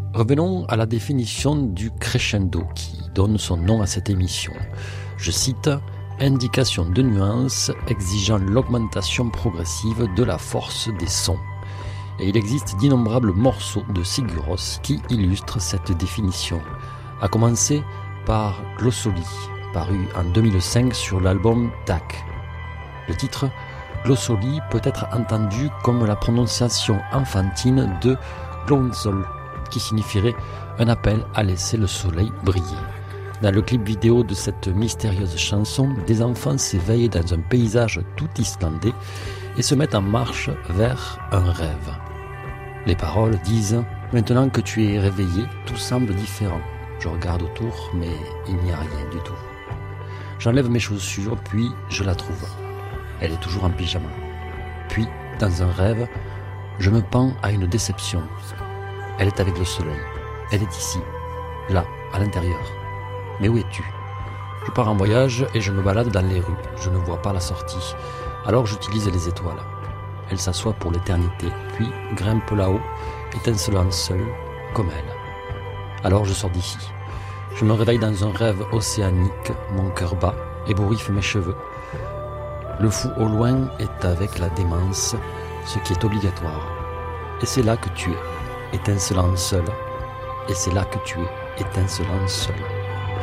Revenons à la définition du crescendo qui donne son nom à cette émission. Je cite « Indication de nuances exigeant l'augmentation progressive de la force des sons ». Et il existe d'innombrables morceaux de Sigur Rós qui illustrent cette définition, à commencer par Glossoli, paru en 2005 sur l'album Tak. Le titre Glossoli peut être entendu comme la prononciation enfantine de Glónsol, qui signifierait un appel à laisser le soleil briller. Dans le clip vidéo de cette mystérieuse chanson, des enfants s'éveillent dans un paysage tout islandais et se mettent en marche vers un rêve. Les paroles disent « Maintenant que tu es réveillé, tout semble différent. Je regarde autour, mais il n'y a rien du tout. J'enlève mes chaussures, puis je la trouve. Elle est toujours en pyjama. Puis, dans un rêve, je me pends à une déception. Elle est avec le soleil. Elle est ici, là, à l'intérieur. Mais où es-tu ? Je pars en voyage et je me balade dans les rues. Je ne vois pas la sortie. Alors j'utilise les étoiles. Elle s'assoit pour l'éternité, puis grimpe là-haut, étincelant seule, comme elle. Alors je sors d'ici. Je me réveille dans un rêve océanique, mon cœur bat, ébouriffe mes cheveux. Le fou au loin est avec la démence, ce qui est obligatoire. Et c'est là que tu es, étincelant seul. Et c'est là que tu es, étincelant seul.